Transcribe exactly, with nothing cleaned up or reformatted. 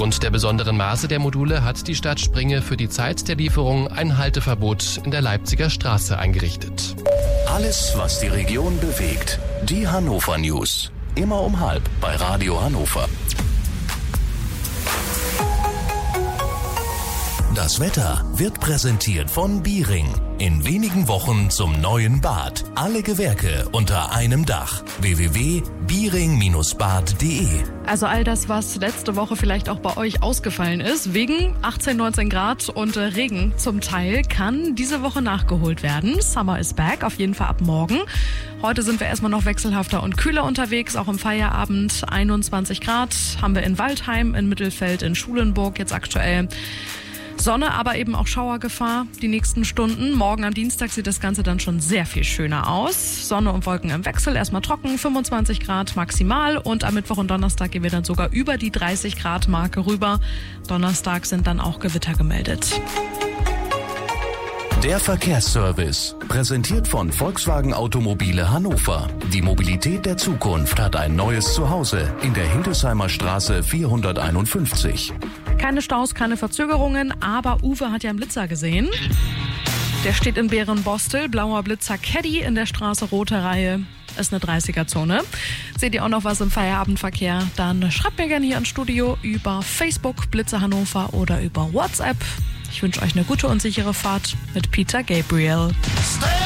Aufgrund der besonderen Maße der Module hat die Stadt Springe für die Zeit der Lieferung ein Halteverbot in der Leipziger Straße eingerichtet. Alles, was die Region bewegt. Die Hannover News. Immer um halb bei Radio Hannover. Das Wetter wird präsentiert von Biering. In wenigen Wochen zum neuen Bad. Alle Gewerke unter einem Dach. w w w punkt biering bad punkt d e. Also all das, was letzte Woche vielleicht auch bei euch ausgefallen ist, wegen achtzehn, neunzehn Grad und äh, Regen zum Teil, kann diese Woche nachgeholt werden. Summer is back, auf jeden Fall ab morgen. Heute sind wir erstmal noch wechselhafter und kühler unterwegs, auch im Feierabend. einundzwanzig Grad haben wir in Waldheim, in Mittelfeld, in Schulenburg jetzt aktuell. Sonne, aber eben auch Schauergefahr die nächsten Stunden. Morgen am Dienstag sieht das Ganze dann schon sehr viel schöner aus. Sonne und Wolken im Wechsel, erstmal trocken, fünfundzwanzig Grad maximal. Und am Mittwoch und Donnerstag gehen wir dann sogar über die dreißig Grad Marke rüber. Donnerstag sind dann auch Gewitter gemeldet. Der Verkehrsservice, präsentiert von Volkswagen Automobile Hannover. Die Mobilität der Zukunft hat ein neues Zuhause in der Hildesheimer Straße vierhunderteinundfünfzig. Keine Staus, keine Verzögerungen, aber Uwe hat ja einen Blitzer gesehen. Der steht in Bärenbostel, blauer Blitzer Caddy in der Straße Rote Reihe. Ist eine dreißiger-Zone. Seht ihr auch noch was im Feierabendverkehr? Dann schreibt mir gerne hier ins Studio über Facebook, Blitzer Hannover oder über WhatsApp. Ich wünsche euch eine gute und sichere Fahrt mit Peter Gabriel.